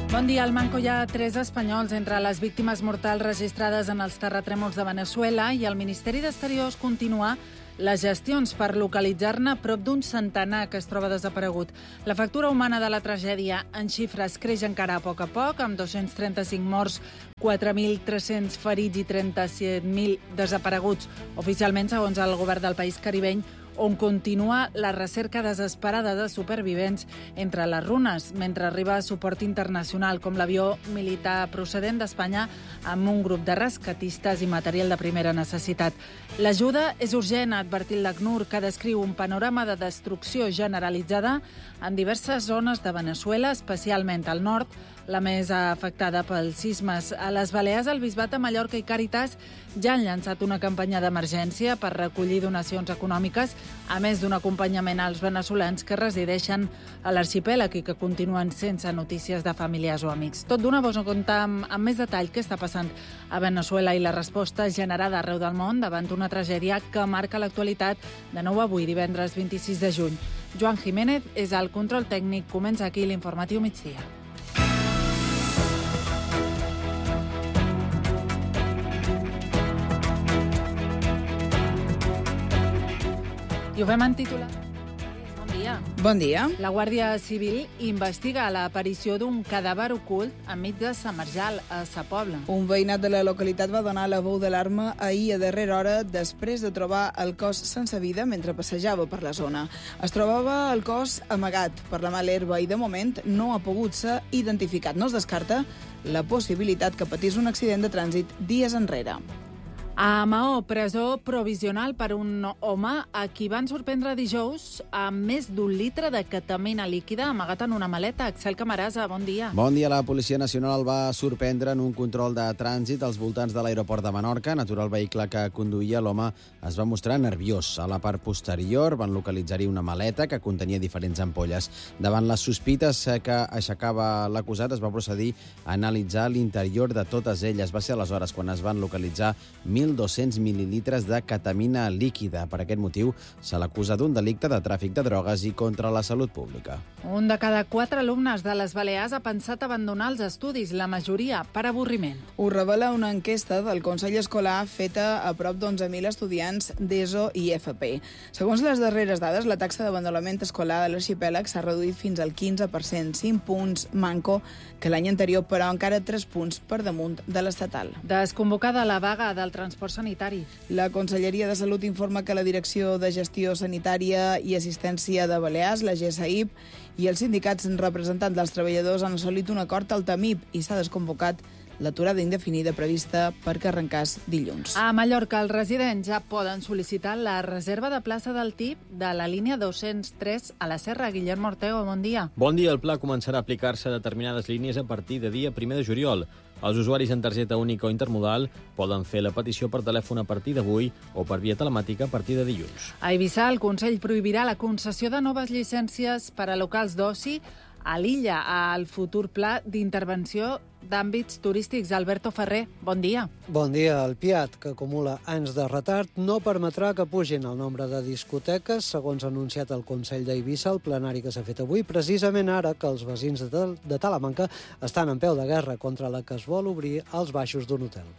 Bon dia. Al Manco hi ha 3 espanyols entre les víctimes mortals registrades en els terratrèmols de Veneçuela i el Ministeri d'Exteriors continua les gestions per localitzar-ne prop d'un centenar que es troba desaparegut. La factura humana de la tragèdia en xifres creix encara a poc, amb 235 morts, 4.300 ferits i 37.000 desapareguts. Oficialment, segons el govern del país caribeny, on continua la recerca desesperada de supervivents entre les runes, mentre arriba suport internacional, com l'avió militar procedent d'Espanya amb un grup de rescatistes i material de primera necessitat. L'ajuda és urgent, ha advertit l'ACNUR, que descriu un panorama de destrucció generalitzada en diverses zones de Veneçuela, especialment al nord, la més afectada pels sismes. A les Balears, el Bisbat de Mallorca i Càritas ja han llançat una campanya d'emergència per recollir donacions econòmiques, a més d'un acompanyament als veneçolans que resideixen a l'arxipèlag i que continuen sense notícies de familiars o amics. Tot d'una vos contar amb més detall què està passant a Veneçuela i la resposta generada arreu del món davant d'una tragèdia que marca l'actualitat de nou avui, divendres 26 de juny. Joan Jiménez és al control tècnic. Comença aquí l'informatiu migdia. I ho vam en titular. Bon dia. Bon dia. La Guàrdia Civil investiga l'aparició d'un cadàver ocult enmig de Samarjal, a Sa Pobla. Un veïnat de la localitat va donar la veu d'alarma ahir a darrera hora després de trobar el cos sense vida mentre passejava per la zona. Es trobava el cos amagat per la mala herba i de moment no ha pogut ser identificat. No es descarta la possibilitat que patís un accident de trànsit dies enrere. A Maó, presó provisional per un home a qui van sorprendre dijous amb més d'un litre de ketamina líquida amagat en una maleta. Axel Camarasa, bon dia. Bon dia. La Policia Nacional va sorprendre en un control de trànsit als voltants de l'aeroport de Menorca. Natural vehicle que conduïa, l'home es va mostrar nerviós. A la part posterior van localitzar-hi una maleta que contenia diferents ampolles. Davant les sospites que aixecava l'acusat, es va procedir a analitzar l'interior de totes elles. Va ser aleshores quan es van localitzar 1.200 mil·lilitres de ketamina líquida. Per aquest motiu, se l'acusa d'un delicte de tràfic de drogues i contra la salut pública. Un de cada 4 alumnes de les Balears ha pensat abandonar els estudis, la majoria per avorriment. Ho revela una enquesta del Consell Escolar feta a prop d'11.000 estudiants d'ESO i FP. Segons les darreres dades, la taxa d'abandonament escolar de l'arxipèlag s'ha reduït fins al 15%, 5 punts manco que l'any anterior, però encara 3 punts per damunt de l'estatal. Desconvocada la vaga del transport sanitari. La Conselleria de Salut informa que la Direcció de Gestió Sanitària i Assistència de Balears, la GSAIP, i els sindicats representants dels treballadors han assolit un acord al TAMIP i s'ha desconvocat l'aturada indefinida prevista perquè arrencàs dilluns. A Mallorca, els residents ja poden sol·licitar la reserva de plaça del TIP de la línia 203 a la Serra. Guillermo Ortego, bon dia. Bon dia. El pla començarà a aplicar-se a determinades línies a partir de dia 1 de juliol. Els usuaris en targeta única o intermodal poden fer la petició per telèfon a partir d'avui o per via telemàtica a partir de dilluns. A Eivissa, el Consell prohibirà la concessió de noves llicències per a locals d'oci a l'illa al futur pla d'intervenció d'àmbits turístics. Alberto Ferrer, bon dia. Bon dia. El PIAT, que acumula anys de retard, no permetrà que pugin el nombre de discoteques, segons ha anunciat el Consell d'Eivissa, el plenari que s'ha fet avui, precisament ara que els veïns de Talamanca estan en peu de guerra contra la que es vol obrir als baixos d'un hotel.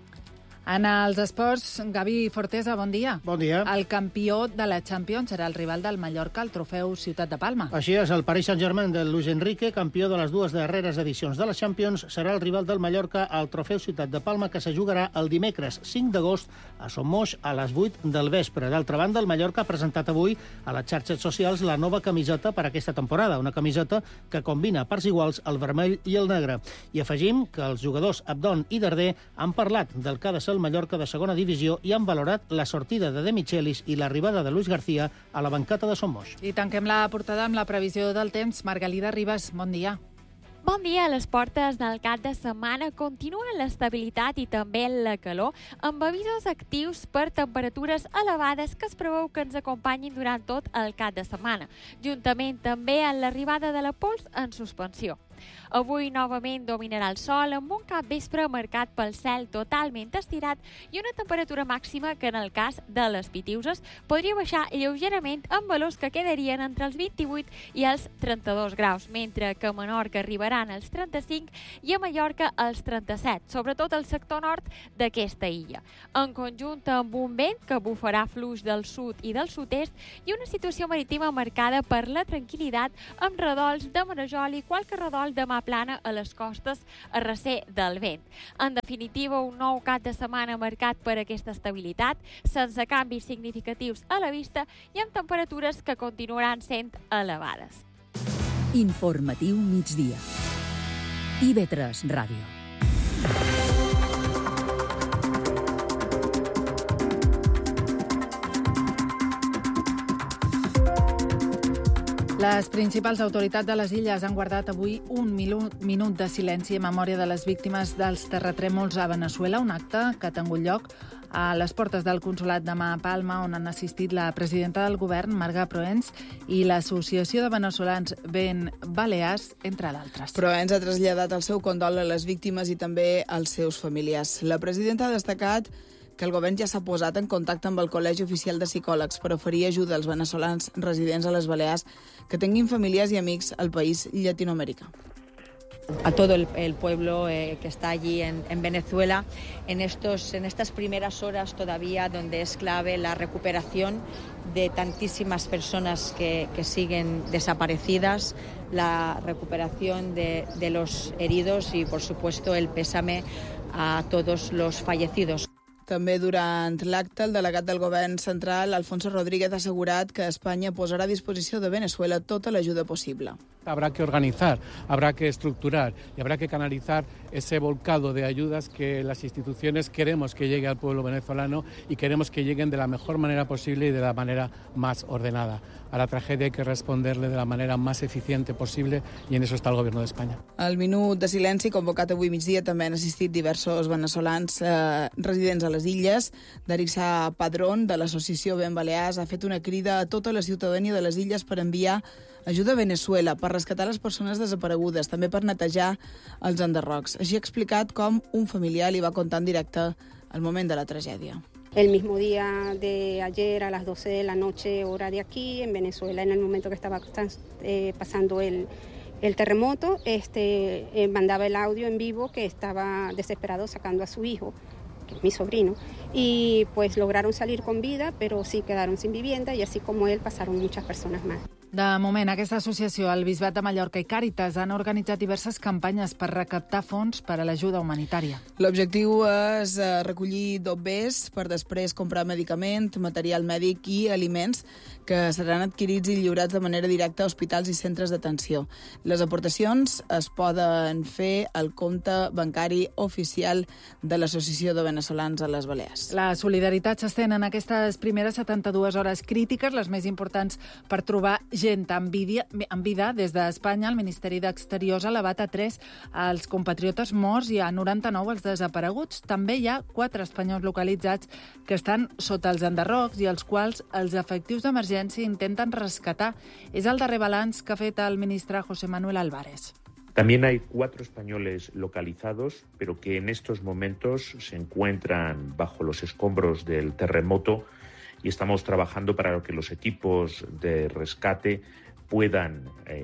En els esports, Gavi Fortesa, bon dia. Bon dia. El campió de la Champions serà el rival del Mallorca al trofeu Ciutat de Palma. Així és, el Paris Saint-Germain de Luis Enrique, campió de les dues darreres edicions de la Champions, serà el rival del Mallorca al trofeu Ciutat de Palma, que se jugarà el dimecres 5 d'agost a Sommoix a les 8 del vespre. D'altra banda, el Mallorca ha presentat avui a les xarxes socials la nova camiseta per aquesta temporada, una camiseta que combina a parts iguals el vermell i el negre. I afegim que els jugadors Abdon i Darder han parlat del que ha de ser el Mallorca de segona divisió i han valorat la sortida de De Michelis i l'arribada de Luis García a la banqueta de Sommoix. I tanquem la portada amb la previsió del temps. Margalida Ribas, bon dia. Bon dia. A les portes del cap de setmana continua l'estabilitat i també la calor, amb avisos actius per temperatures elevades que es preveu que ens acompanyin durant tot el cap de setmana, juntament també amb l'arribada de la pols en suspensió. Avui novament dominarà el sol amb un capvespre marcat pel cel totalment estirat i una temperatura màxima que en el cas de les Pitiuses podria baixar lleugerament amb valors que quedarien entre els 28 i els 32 graus, mentre que a Menorca arribaran als 35 i a Mallorca als 37, sobretot al sector nord d'aquesta illa. En conjunt amb un vent que bufarà fluix del sud i del sud-est i una situació marítima marcada per la tranquil·litat amb redols de marejol i qualque redol de mà plana a les costes a recer del vent. En definitiva, un nou cap de setmana marcat per aquesta estabilitat, sense canvis significatius a la vista i amb temperatures que continuaran sent elevades. Informatiu migdia. IB3 Ràdio. Les principals autoritats de les illes han guardat avui un minut de silenci en memòria de les víctimes dels terratrèmols a Veneçuela, un acte que ha tingut lloc a les portes del Consolat de Palma, on han assistit la presidenta del govern, Marga Proens, i l'Associació de Veneçolans Ben Balears, entre d'altres. Proens ha traslladat el seu condol a les víctimes i també als seus familiars. La presidenta ha destacat que el govern ja s'ha posat en contacte amb el Col·legi Oficial de Psicòlegs per oferir ajuda als veneçolans residents a les Balears que tinguin familiars y amics al país llatinoamericà. A todo el pueblo que está allí en Venezuela, en estas primeras horas todavía, donde es clave la recuperación de tantísimas personas que siguen desaparecidas, la recuperación de los heridos y, por supuesto, el pésame a todos los fallecidos. També durant l'acte, el delegat del govern central, Alfonso Rodríguez, ha assegurat que Espanya posarà a disposició de Venezuela tota l'ajuda possible. Habrá que organizar, habrá que estructurar y habrá que canalizar ese volcado de ayudas que las instituciones queremos que llegue al pueblo venezolano y queremos que lleguen de la mejor manera posible y de la manera más ordenada. A la tragedia hay que responderle de la manera más eficiente posible y en eso está el gobierno de España. Al minut de silenci convocat avui migdia també han assistit diversos veneçolans residents a les illes. Darissa Padrón, de l'associació Ben Balears, ha fet una crida a tota la ciutadania de les illes per enviar ajuda a Veneçuela, per rescatar les persones desaparegudes, també per netejar els enderrocs. Així ha explicat com un familiar li va contar en directe el moment de la tragèdia. El mismo día de ayer a las 12 de la noche, hora de aquí, en Venezuela, en el momento que estaba pasando el terremoto, mandaba el audio en vivo que estaba desesperado sacando a su hijo, que es mi sobrino, y pues lograron salir con vida, pero sí quedaron sin vivienda y así como él pasaron muchas personas más. De moment, aquesta associació, el Bisbat de Mallorca i Càritas han organitzat diverses campanyes per recaptar fons per a l'ajuda humanitària. L'objectiu és recollir dobbers per després comprar medicament, material mèdic i aliments que seran adquirits i lliurats de manera directa a hospitals i centres d'atenció. Les aportacions es poden fer al compte bancari oficial de l'Associació de Veneçolans a les Balears. La solidaritat s'estén en aquestes primeres 72 hores crítiques, les més importants per trobar gent amb vida. Des d'Espanya, el Ministeri d'Exteriors ha elevat a 3 els compatriotes morts i a 99 els desapareguts. També hi ha 4 espanyols localitzats que estan sota els enderrocs i els quals els efectius d'emergència intenten rescatar. És el darrer balanç que ha fet el ministre José Manuel Álvarez. También hay 4 españoles localizados, pero que en estos momentos se encuentran bajo los escombros del terremoto y estamos trabajando para que los equipos de rescate puedan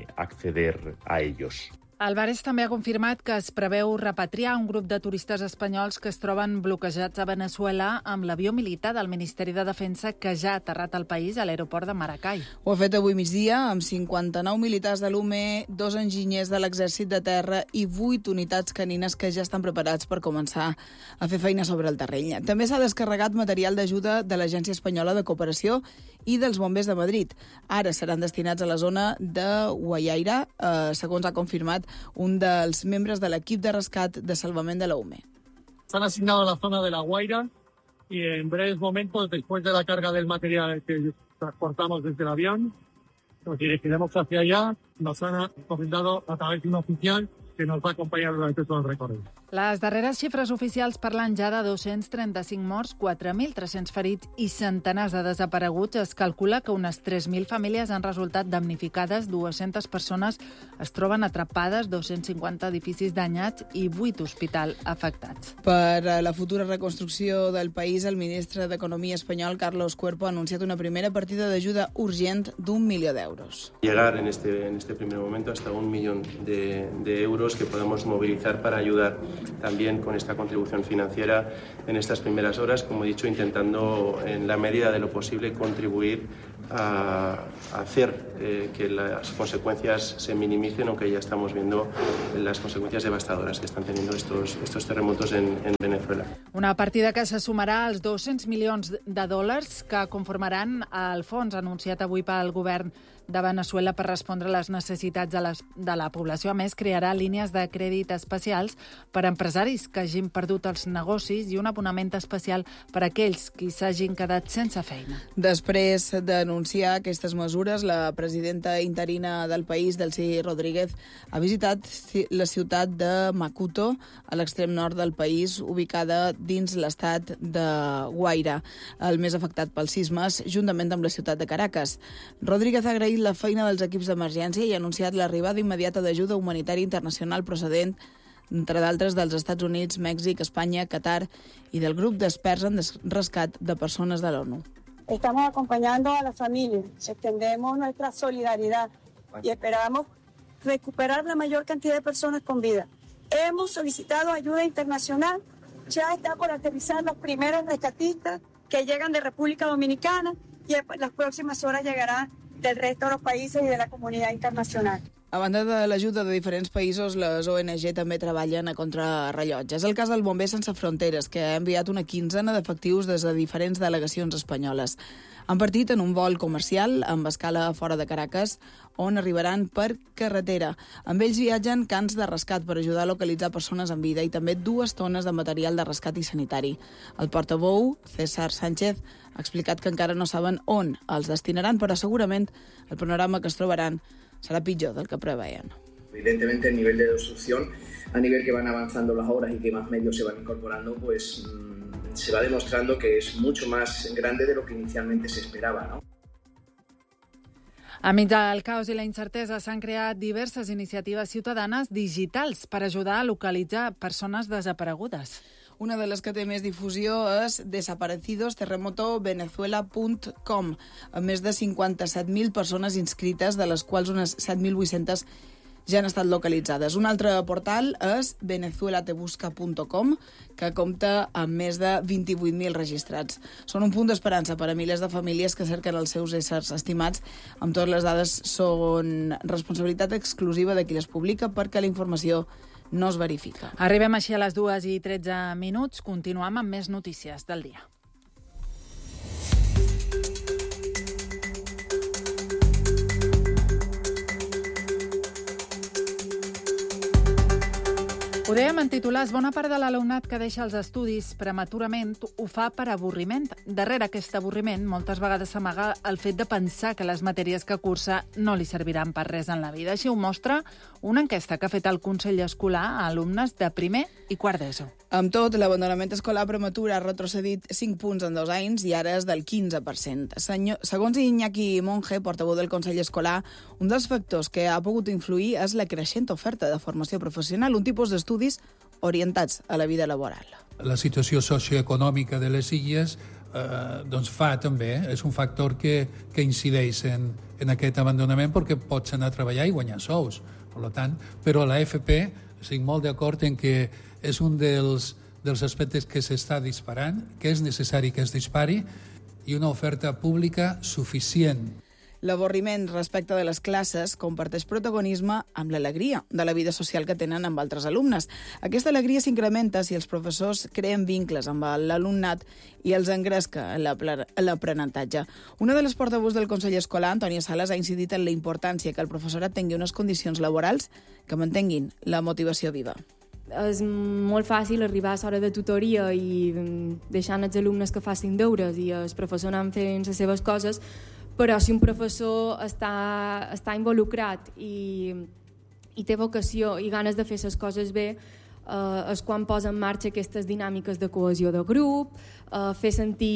acceder a ellos. Álvarez també ha confirmat que es preveu repatriar un grup de turistes espanyols que es troben bloquejats a Veneçuela amb l'avió militar del Ministeri de Defensa que ja ha aterrat al país a l'aeroport de Maracay. Ho ha fet avui migdia amb 59 militars de l'UME, 2 enginyers de l'Exèrcit de Terra i 8 unitats canines que ja estan preparats per començar a fer feina sobre el terreny. També s'ha descarregat material d'ajuda de l'Agència Espanyola de Cooperació i dels bombers de Madrid. Ara seran destinats a la zona de Guayaire, segons ha confirmat un dels membres de l'equip de rescat de salvament de la UME. Están asignados a la zona de La Guaira y en breves momentos, después de la carga del material que transportamos desde el avión, nos dirigiremos hacia allá. Nos han encomendado a través de un oficial que nos va a acompañar durante todo el recorrido. Les darreres xifres oficials parlen ja de 235 morts, 4.300 ferits i centenars de desapareguts. Es calcula que unes 3.000 famílies han resultat damnificades, 200 persones es troben atrapades, 250 edificis danyats i 8 hospitals afectats. Per a la futura reconstrucció del país, el ministre d'Economia espanyol, Carlos Cuerpo, ha anunciat una primera partida d'ajuda urgent d'1 milió d'euros. Llegar en este primer momento hasta 1 millón de euros que podemos movilizar para ayudar también con esta contribución financiera en estas primeras horas, como he dicho, intentando en la medida de lo posible contribuir a hacer que las consecuencias se minimicen, aunque ya estamos viendo las consecuencias devastadoras que están teniendo estos terremotos en Venezuela. Una partida que se sumarà als 200 milions de dòlars que conformaran el fons anunciat avui pel govern de Venezuela per respondre a les necessitats de la població. A més, crearà línies de crèdit especials per a empresaris que hagin perdut els negocis i un abonament especial per a aquells qui s'hagin quedat sense feina. Després d'anunciar aquestes mesures, la presidenta interina del país, Delcy Rodríguez, ha visitat la ciutat de Macuto, a l'extrem nord del país, ubicada dins l'estat de Guaira, el més afectat pels sismes, juntament amb la ciutat de Caracas. Rodríguez ha agraït la feina dels equips d'emergència i ha anunciat l'arribada immediata d'ajuda humanitària internacional procedent, entre d'altres, dels Estats Units, Mèxic, Espanya, Qatar i del grup d'experts en rescat de persones de l'ONU. Estamos acompañando a la familia, extendemos nuestra solidaridad y esperamos recuperar la mayor cantidad de personas con vida. Hemos solicitado ayuda internacional, ya está por aterrizar los primeros rescatistas que llegan de República Dominicana y en las próximas horas llegarán del resto de los países y de la comunidad internacional. A banda de l'ajuda de diferents països, les ONG també treballen a contrarrellotge. És el cas del Bombers Sense Fronteres, que ha enviat una quinzena d'efectius des de diferents delegacions espanyoles. Han partit en un vol comercial amb escala fora de Caracas, on arribaran per carretera. Amb ells viatgen cans de rescat per ajudar a localitzar persones en vida i també 2 tones de material de rescat i sanitari. El portaveu, César Sánchez, ha explicat que encara no saben on els destinaran, però segurament el panorama que es trobaran serà pitjor del que preveien. Evidentemente, el nivel de destrucción, a nivel que van avanzando las horas y que más medios se van incorporando, pues se va demostrando que es mucho más grande de lo que inicialmente se esperaba, ¿no? Enmig del caos i la incertesa s'han creat diverses iniciatives ciutadanes digitals per ajudar a localitzar persones desaparegudes. Una de les que té més difusió és desaparecidosTerremotoVenezuela.com, amb més de 57.000 persones inscrites, de les quals unes 7.800 ja han estat localitzades. Un altre portal és venezuelatebusca.com, que compta amb més de 28.000 registrats. Són un punt d'esperança per a milers de famílies que cerquen els seus éssers estimats. Amb totes les dades són responsabilitat exclusiva de qui les publica perquè la informació no es verifica. Arribem així a les 2:13. Continuem amb més notícies del dia. Ho dèiem en titulars, bona part de l'alumnat que deixa els estudis prematurament ho fa per avorriment. Darrere aquest avorriment moltes vegades s'amaga el fet de pensar que les matèries que cursa no li serviran per res en la vida. Així ho mostra una enquesta que ha fet el Consell Escolar a alumnes de primer i quart d'ESO. Amb tot, l'abandonament escolar prematur ha retrocedit 5 punts en 2 anys i ara és del 15%. Segons Iñaki Monge, portaveu del Consell Escolar, un dels factors que ha pogut influir és la creixent oferta de formació professional, un tipus d'estudis orientats a la vida laboral. La situació socioeconòmica de les illes doncs fa també, és un factor que incideix en aquest abandonament perquè pots anar a treballar i guanyar sous. Per tant, però la FP, estic molt d'acord en que és un dels aspectes que s'està disparant, que és necessari que es dispari, i una oferta pública suficient. L'avorriment respecte de les classes comparteix protagonisme amb l'alegria de la vida social que tenen amb altres alumnes. Aquesta alegria s'incrementa si els professors creen vincles amb l'alumnat i els engresca l'aprenentatge. Una de les portaveus del Consell Escolar, Antònia Sales, ha incidit en la importància que el professorat tingui unes condicions laborals que mantenguin la motivació viva. És molt fàcil arribar a l'hora de tutoria i deixant els alumnes que facin deures i el professor anant fent les seves coses, però si un professor està involucrat i i té vocació i ganes de fer les coses bé, és quan posa en marxa aquestes dinàmiques de cohesió de grup, fer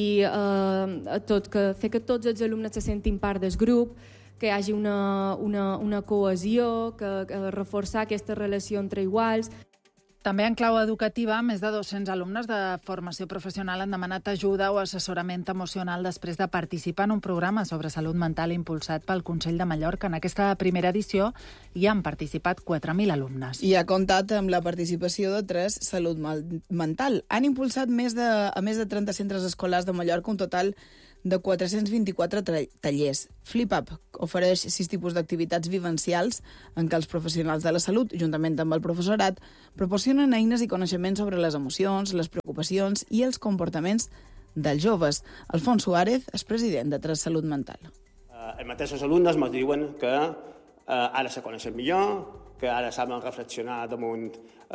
que tots els alumnes se sentin part del grup, que hi hagi una cohesió, que reforçar aquesta relació entre iguals. També en clau educativa, més de 200 alumnes de formació professional han demanat ajuda o assessorament emocional després de participar en un programa sobre salut mental impulsat pel Consell de Mallorca. En aquesta primera edició hi han participat 4.000 alumnes. I ha comptat amb la participació de 3 Salut Mental. Han impulsat a més de 30 centres escolars de Mallorca un total de 424 tallers. FlipUp ofereix 6 tipus d'activitats vivencials en què els professionals de la salut, juntament amb el professorat, proporcionen eines i coneixements sobre les emocions, les preocupacions i els comportaments dels joves. Alfons Suárez és president de 3 Salut Mental. Els mateixos alumnes ens diuen que ara se coneixen millor, que ara saben reflexionar damunt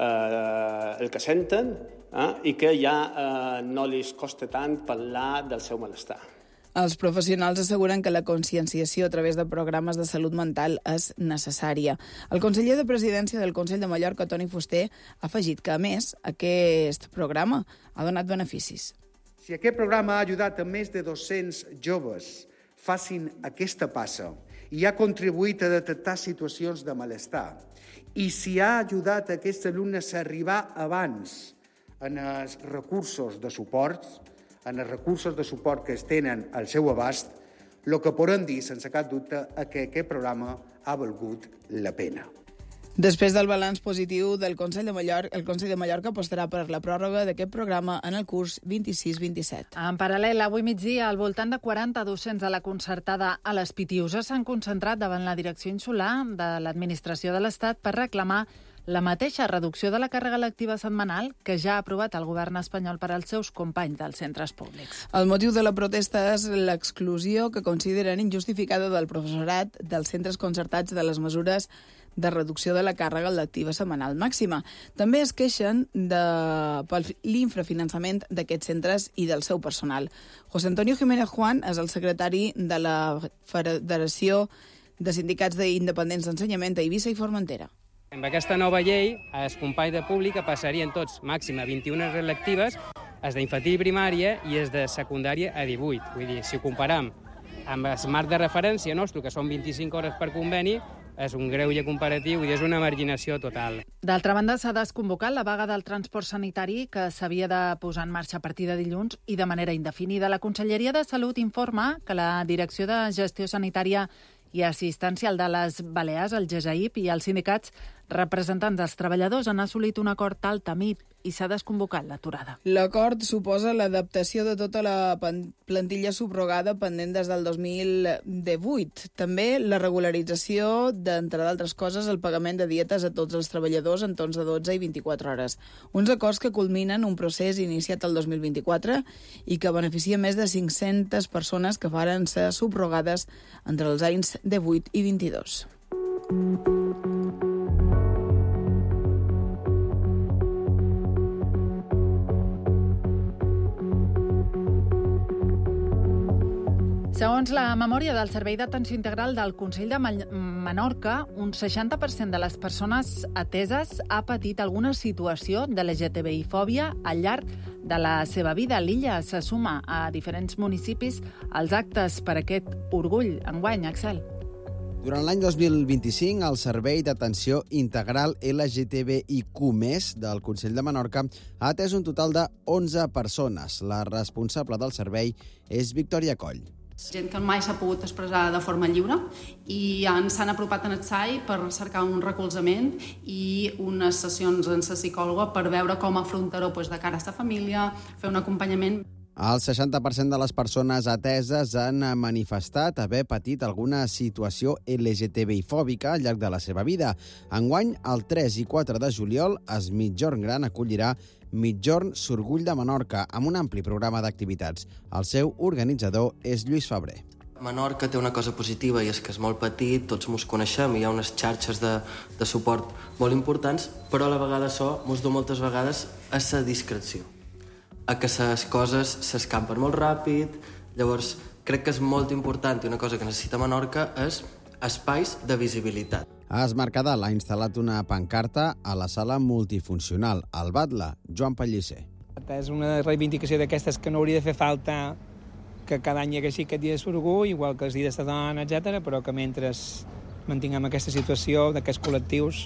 el que senten i que ja no els costa tant parlar del seu malestar. Els professionals asseguren que la conscienciació a través de programes de salut mental és necessària. El conseller de Presidència del Consell de Mallorca, Toni Fuster, ha afegit que, a més, aquest programa ha donat beneficis. Si aquest programa ha ajudat a més de 200 joves facin aquesta passa i ha contribuït a detectar situacions de malestar, i si ha ajudat a aquests alumnes a arribar abans en els recursos de suport, que es tenen al seu abast, el que podem dir, sense cap dubte, és que aquest programa ha valgut la pena. Després del balanç positiu del Consell de Mallorca, el Consell de Mallorca apostarà per la pròrroga d'aquest programa en el curs 26-27. En paral·lel, avui migdia, al voltant de 40 docents de la concertada a les Pitiuses s'han concentrat davant la direcció insular de l'administració de l'Estat per reclamar la mateixa reducció de la càrrega lectiva setmanal que ja ha aprovat el govern espanyol per als seus companys dels centres públics. El motiu de la protesta és l'exclusió que consideren injustificada del professorat dels centres concertats de les mesures de reducció de la càrrega lectiva setmanal màxima. També es queixen per l'infrafinançament d'aquests centres i del seu personal. José Antonio Jiménez Juan és el secretari de la Federació de Sindicats d'Independents d'Ensenyament a Eivissa i Formentera. Amb aquesta nova llei, els companys de pública passarien tots màxim a 21 hores lectives, els d'infantil i primària i els de secundària a 18. Vull dir, si ho comparam amb el marc de referència nostre, que són 25 hores per conveni, és un greuge comparatiu i és una marginació total. D'altra banda, s'ha desconvocat la vaga del transport sanitari que s'havia de posar en marxa a partir de dilluns i de manera indefinida. La Conselleria de Salut informa que la Direcció de Gestió Sanitària i Assistencial de les Balears, el GESAIP, i els sindicats representants dels treballadors han assolit un acord al TAMIT i s'ha desconvocat l'aturada. L'acord suposa l'adaptació de tota la plantilla subrogada pendent des del 2018. També la regularització, d'entre d'altres coses, el pagament de dietes a tots els treballadors en torns de 12 i 24 hores. Uns acords que culminen un procés iniciat el 2024 i que beneficia més de 500 persones que varen ser subrogades entre els anys 18 i 22. Segons la memòria del Servei d'Atenció Integral del Consell de Menorca, un 60% de les persones ateses ha patit alguna situació de LGTBI-fòbia al llarg de la seva vida. L'illa se suma a diferents municipis als actes per aquest orgull. Enguany, Axel. Durant l'any 2025, el Servei d'Atenció Integral LGTBIQ+ del Consell de Menorca ha atès un total de 11 persones. La responsable del servei és Victòria Coll. Gent que mai s'ha pogut expressar de forma lliure i s'han apropat en el SAI per cercar un recolzament i unes sessions amb la psicòloga per veure com afrontar-ho de cara a aquesta família, fer un acompanyament. El 60% de les persones ateses han manifestat haver patit alguna situació LGTBI-fòbica al llarg de la seva vida. Enguany, el 3 i 4 de juliol, es Migjorn Gran acollirà Migjorn Sorgull de Menorca, amb un ampli programa d'activitats. El seu organitzador és Lluís Febrer. Menorca té una cosa positiva i és que és molt petit, tots mos coneixem, hi ha unes xarxes de suport molt importants, però a la vegada això mos du moltes vegades a la discreció, a que les coses s'escampen molt ràpid. Llavors crec que és molt important i una cosa que necessita Menorca és espais de visibilitat. A Es Mercadal ha instal·lat una pancarta a la sala multifuncional, al Batlle. Joan Pellicer. És una reivindicació d'aquestes que no hauria de fer falta que cada any hi haguessi aquest dia de sorgú, igual que els dies de dona, etc., però que mentre mantinguem aquesta situació d'aquests col·lectius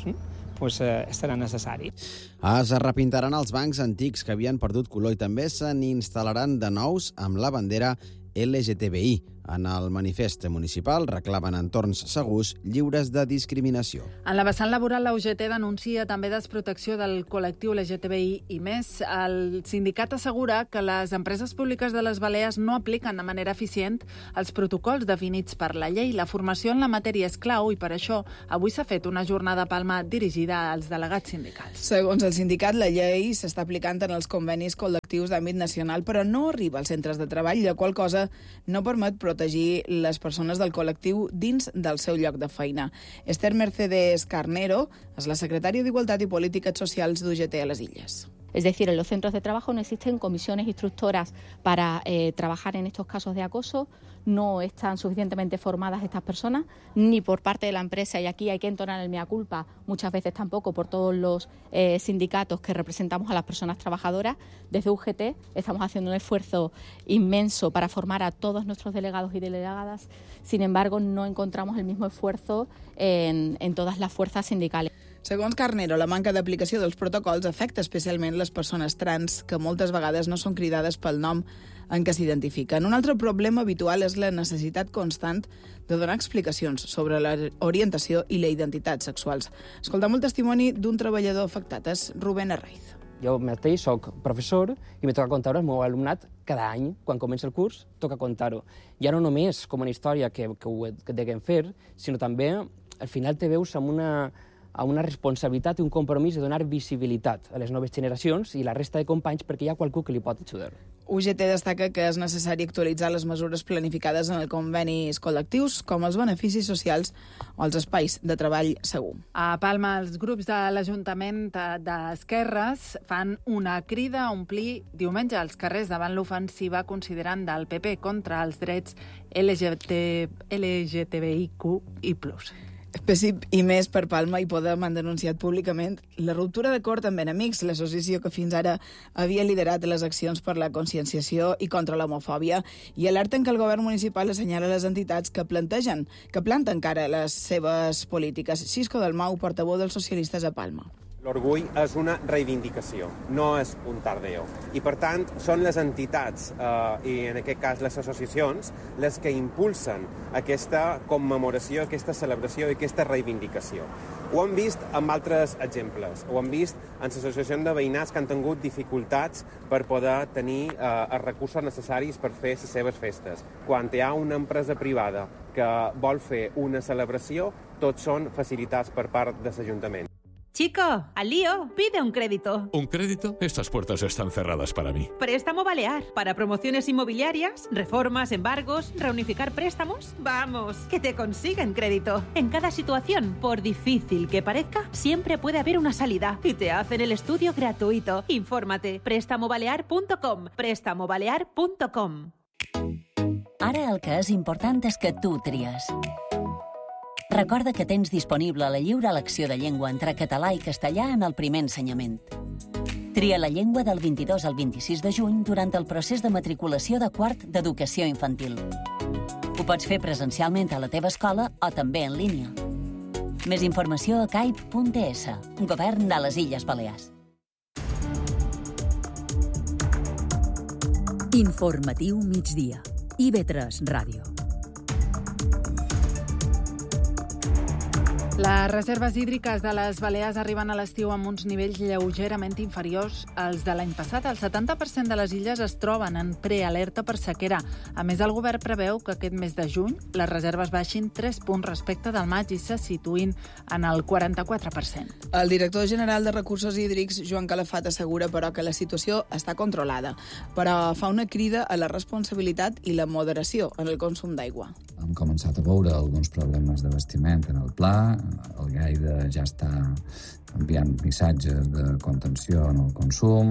serà necessari. Es repintaran els bancs antics que havien perdut color i també se n'instal·laran de nous amb la bandera LGTBI. En el manifest municipal reclamen entorns segurs, lliures de discriminació. En la vessant laboral, la UGT denuncia també desprotecció del col·lectiu LGTBI i més. El sindicat assegura que les empreses públiques de les Balears no apliquen de manera eficient els protocols definits per la llei. La formació en la matèria és clau i per això avui s'ha fet una jornada a Palma dirigida als delegats sindicals. Segons el sindicat, la llei s'està aplicant en els convenis col·lectius d'àmbit nacional, però no arriba als centres de treball, la qual cosa no permet protegir les persones del col·lectiu dins del seu lloc de feina. Esther Mercedes Carnero és la secretària d'Igualtat i Polítiques Socials d'UGT a les Illes. Es decir, en los centros de trabajo no existen comisiones instructoras para trabajar en estos casos de acoso, no están suficientemente formadas estas personas, ni por parte de la empresa, y aquí hay que entonar el mea culpa, muchas veces tampoco por todos los sindicatos que representamos a las personas trabajadoras. Desde UGT estamos haciendo un esfuerzo inmenso para formar a todos nuestros delegados y delegadas, sin embargo no encontramos el mismo esfuerzo en todas las fuerzas sindicales. Segons Carnero, la manca d'aplicació dels protocols afecta especialment les persones trans, que moltes vegades no són cridades pel nom en què s'identifiquen. Un altre problema habitual és la necessitat constant de donar explicacions sobre l'orientació i la identitat sexuals. Escoltem el testimoni d'un treballador afectat, és Rubén Arraiz. Jo mateix soc professor i me toca contar el meu alumnat cada any, quan comença el curs, toca contar-ho. Ja no només com una història que deguem fer, sinó també, al final te veus amb una responsabilitat i un compromís de donar visibilitat a les noves generacions i la resta de companys perquè hi ha qualcú que li pot ajudar. UGT destaca que és necessari actualitzar les mesures planificades en els convenis col·lectius, com els beneficis socials o els espais de treball segur. A Palma, els grups de l'Ajuntament d'Esquerres fan una crida a omplir diumenge als carrers davant l'ofensiva considerant del PP contra els drets LGTBIQ i plus. PSIP i Més per Palma i Podem han denunciat públicament la ruptura d'acord amb Enemics, l'associació que fins ara havia liderat les accions per la conscienciació i contra l'homofòbia, i alerten que el govern municipal assenyala les entitats que planten cara les seves polítiques. Xisco Dalmau, portaveu dels socialistes a Palma. L'orgull és una reivindicació, no és un tardeo. I, per tant, són les entitats, i en aquest cas les associacions, les que impulsen aquesta commemoració, aquesta celebració i aquesta reivindicació. Ho hem vist amb altres exemples. Ho hem vist en l'associació de veïnats que han tingut dificultats per poder tenir els recursos necessaris per fer les seves festes. Quan hi ha una empresa privada que vol fer una celebració, tots són facilitats per part de l'Ajuntament. Chico, al lío, pide un crédito. ¿Un crédito? Estas puertas están cerradas para mí. Préstamo Balear. Para promociones inmobiliarias, reformas, embargos, reunificar préstamos. Vamos, que te consiguen crédito. En cada situación, por difícil que parezca, siempre puede haber una salida. Y te hacen el estudio gratuito. Infórmate. Prestamobalear.com. Prestamobalear.com. Ara el que és important és que tu tries. Recorda que tens disponible la lliure elecció de llengua entre català i castellà en el primer ensenyament. Tria la llengua del 22 al 26 de juny durant el procés de matriculació de quart d'educació infantil. Ho pots fer presencialment a la teva escola o també en línia. Més informació a caip.es, Govern de les Illes Balears. Informatiu migdia. IB3 Ràdio. Les reserves hídriques de les Balears arriben a l'estiu amb uns nivells lleugerament inferiors als de l'any passat. El 70% de les illes es troben en prealerta per sequera. A més, el govern preveu que aquest mes de juny les reserves baixin 3 punts respecte del maig i se situïn en el 44%. El director general de Recursos Hídrics, Joan Calafat, assegura, però, que la situació està controlada, però fa una crida a la responsabilitat i la moderació en el consum d'aigua. Hem començat a veure alguns problemes d'abastiment en el pla, el Lleida ja està enviant missatges de contenció en el consum,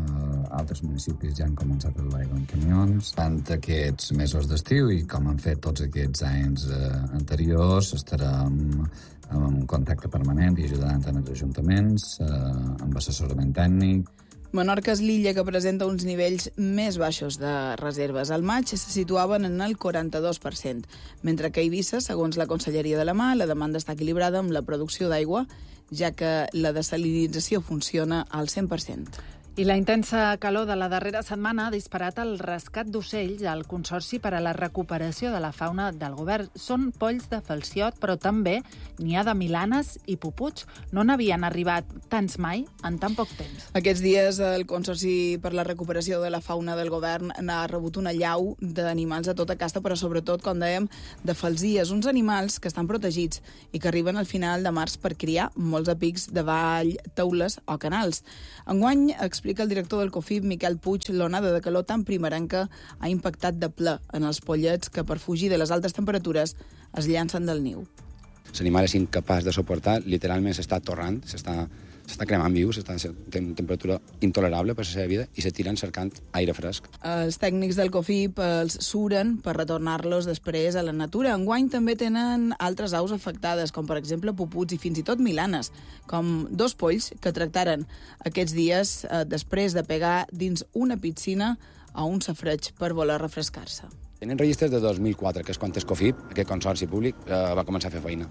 altres municipis ja han començat a dur aigua en camions. Tant aquests mesos d'estiu i com han fet tots aquests anys anteriors, estarem en contacte permanent i ajudant en els ajuntaments, amb assessorament tècnic. Menorca és l'illa que presenta uns nivells més baixos de reserves. Al maig se situaven en el 42%, mentre que a Eivissa, segons la Conselleria de la Mar, la demanda està equilibrada amb la producció d'aigua, ja que la desalinització funciona al 100%. I la intensa calor de la darrera setmana ha disparat el rescat d'ocells al Consorci per a la Recuperació de la Fauna del Govern. Són polls de falciot, però també n'hi ha de milanes i puputs. No n'havien arribat tants mai en tan poc temps. Aquests dies el Consorci per la Recuperació de la Fauna del Govern n'ha rebut una llau d'animals de tota casta, però sobretot, com dèiem, de falsies, uns animals que estan protegits i que arriben al final de març per criar molts a pics de vall, teules o canals. Enguany, explica el director del COFIP, Miquel Puig, l'onada de calor tan primerenca ha impactat de ple en els pollets que per fugir de les altes temperatures es llancen del niu. L'animal és incapaç de suportar, literalment s'està torrant, s'està cremant viu, té una temperatura intolerable per la seva vida i se tiren cercant aire fresc. Els tècnics del COFIP els suren per retornar-los després a la natura. Enguany també tenen altres aus afectades, com per exemple puputs i fins i tot milanes, com 2 polls que tractaren aquests dies després de pegar dins una piscina a un safareig per voler refrescar-se. Tenen registres de 2004, que és quan el COFIP, aquest consorci públic, va començar a fer feina.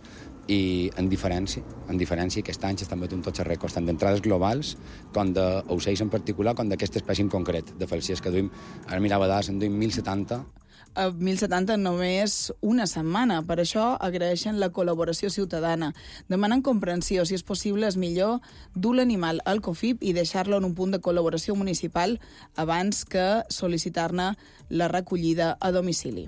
I en diferència, aquest any s'estan batut tots els rècords, tant d'entrades globals com d'ocells en particular, com d'aquesta espècie en concret, de falsies que duim, ara mirava dades, en duim 1.070. A 1.070 només una setmana. Per això agraeixen la col·laboració ciutadana. Demanen comprensió. Si és possible, és millor dur l'animal al COFIP i deixar-lo en un punt de col·laboració municipal abans que sol·licitar-ne la recollida a domicili.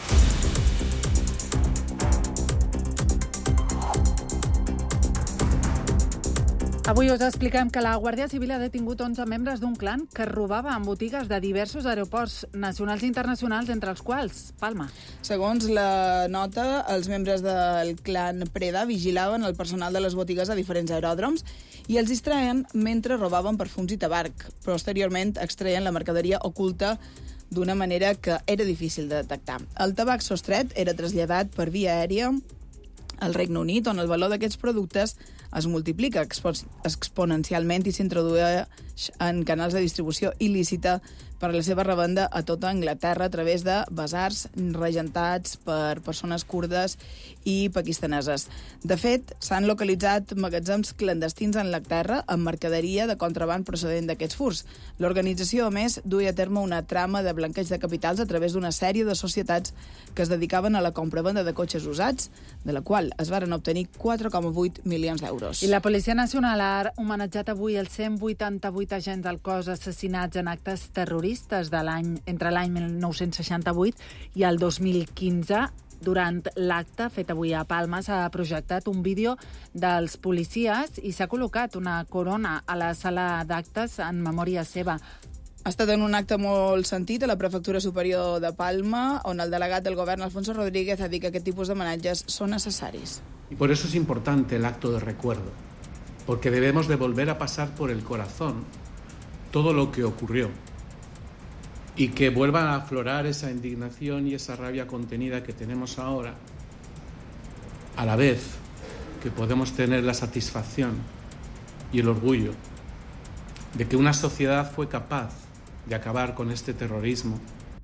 Avui us expliquem que la Guàrdia Civil ha detingut 11 membres d'un clan que robava en botigues de diversos aeroports nacionals i internacionals, entre els quals Palma. Segons la nota, els membres del clan Preda vigilaven el personal de les botigues a diferents aeròdroms i els distreien mentre robaven perfums i tabac. Posteriorment extreien la mercaderia oculta d'una manera que era difícil de detectar. El tabac sostret era traslladat per via aèria al Regne Unit, on el valor d'aquests productes es multiplica exponencialment i s'introdueix en canals de distribució il·lícita per a la seva revenda a tota Anglaterra a través de basars regentats per persones kurdes i pakistaneses. De fet, s'han localitzat magatzems clandestins en Anglaterra amb mercaderia de contraban procedent d'aquests furs. L'organització, a més, duia a terme una trama de blanqueig de capitals a través d'una sèrie de societats que es dedicaven a la compra-venda de cotxes usats, de la qual es varen obtenir 4,8 milions d'euros. I la Policia Nacional ha homenatjat avui els 188 agents del cos assassinats en actes terroristes entre l'any 1968 i el 2015. Durant l'acte fet avui a Palma s'ha projectat un vídeo dels policies i s'ha col·locat una corona a la sala d'actes en memòria seva. Ha estat en un acte molt sentit a la Prefectura Superior de Palma, on el delegat del govern, Alfonso Rodríguez, ha dit que aquest tipus d'homenatges són necessaris. Y por eso es importante el acto de recuerdo, porque debemos de volver a pasar por el corazón todo lo que ocurrió y que vuelva a aflorar esa indignación y esa rabia contenida que tenemos ahora, a la vez que podemos tener la satisfacción y el orgullo de que una sociedad fue capaz de acabar con este terrorismo.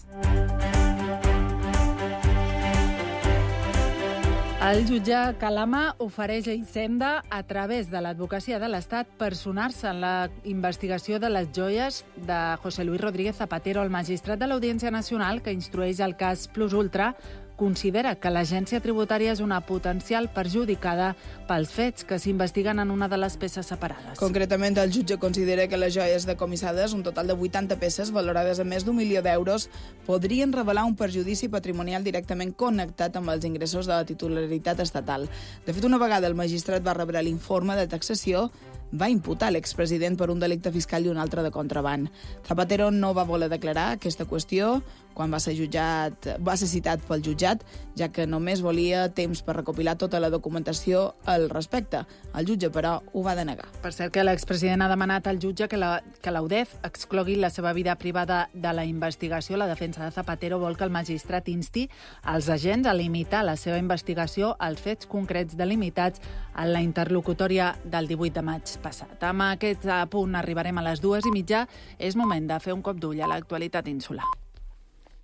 El jutge Calama ofereix a Hisenda, a través de l'advocacia de l'Estat, personar-se en la investigació de les joies de José Luis Rodríguez Zapatero. El magistrat de l'Audiència Nacional, que instrueix el cas Plus Ultra, considera que l'agència tributària és una potencial perjudicada pels fets que s'investiguen en una de les peces separades. Concretament, el jutge considera que les joies decomissades, un total de 80 peces valorades a més d'1 milió d'euros, podrien revelar un perjudici patrimonial directament connectat amb els ingressos de la titularitat estatal. De fet, una vegada el magistrat va rebre l'informe de taxació, va imputar l'expresident per un delicte fiscal i un altre de contraban. Zapatero no va voler declarar aquesta qüestió quan va ser citat pel jutjat, ja que només volia temps per recopilar tota la documentació al respecte. El jutge, però, ho va denegar. Per cert, que l'expresident ha demanat al jutge que la UDEF exclogui la seva vida privada de la investigació. La defensa de Zapatero vol que el magistrat insti els agents a limitar la seva investigació als fets concrets delimitats en la interlocutòria del 18 de maig passat. Amb aquest punt arribarem a les 2:30. És moment de fer un cop d'ull a l'actualitat insular.